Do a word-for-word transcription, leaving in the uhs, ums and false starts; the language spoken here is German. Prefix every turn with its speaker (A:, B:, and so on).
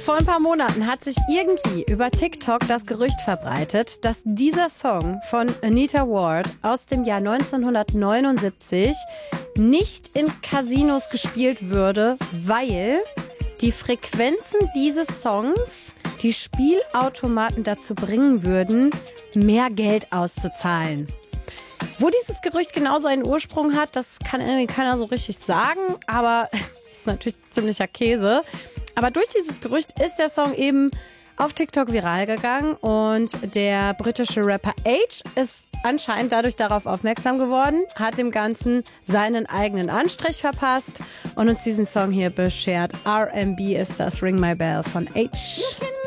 A: Vor ein paar Monaten hat sich irgendwie über TikTok das Gerücht verbreitet, dass dieser Song von Anita Ward aus dem Jahr neunzehnhundertneunundsiebzig nicht in Casinos gespielt würde, weil die Frequenzen dieses Songs die Spielautomaten dazu bringen würden, mehr Geld auszuzahlen. Wo dieses Gerücht genau seinen Ursprung hat, das kann irgendwie keiner so richtig sagen, aber es ist natürlich ziemlicher Käse. Aber durch dieses Gerücht ist der Song eben auf TikTok viral gegangen und der britische Rapper H ist anscheinend dadurch darauf aufmerksam geworden, hat dem Ganzen seinen eigenen Anstrich verpasst und uns diesen Song hier beschert. R and B ist das, Ring My Bell von H.